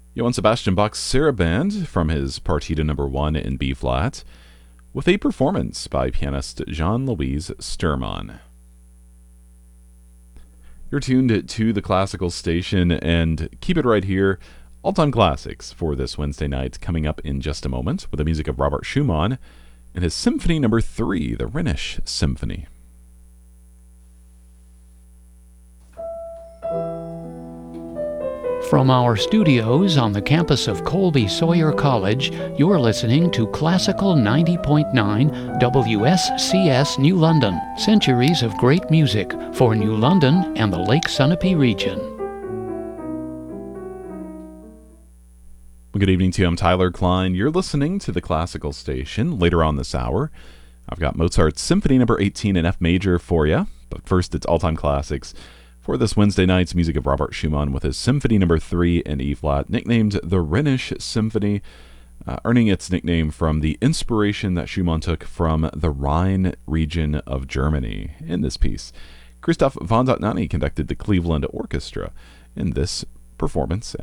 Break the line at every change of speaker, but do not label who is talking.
Johann Sebastian Bach's Sarabande from his Partita No. 1 in B-flat, with a performance by pianist Jean-Louis Sturman. You're tuned to the Classical Station, and keep it right here. All-time classics for this Wednesday night coming up in just a moment with the music of Robert Schumann and his Symphony No. 3, the Rhenish Symphony.
From our studios on the campus of Colby Sawyer College, you're listening to Classical 90.9 WSCS New London. Centuries of great music for New London and the Lake Sunapee region.
Well, good evening to you. I'm Tyler Klein. You're listening to the Classical Station. Later on this hour, I've got Mozart's Symphony No. 18 in F major for you. But first, it's all-time classics for this Wednesday night's music of Robert Schumann with his Symphony No. 3 in E-flat, nicknamed the Rhenish Symphony, earning its nickname from the inspiration that Schumann took from the Rhine region of Germany. In this piece, Christoph von Dohnanyi conducted the Cleveland Orchestra in this performance.